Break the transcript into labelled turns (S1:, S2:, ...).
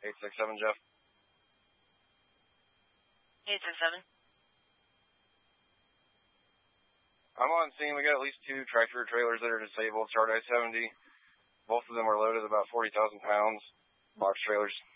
S1: 867, Jeff.
S2: 867.
S1: I'm on scene. We got at least 2 tractor trailers that are disabled. Chart I-70. Both of them are loaded about 40,000 pounds. Box trailers.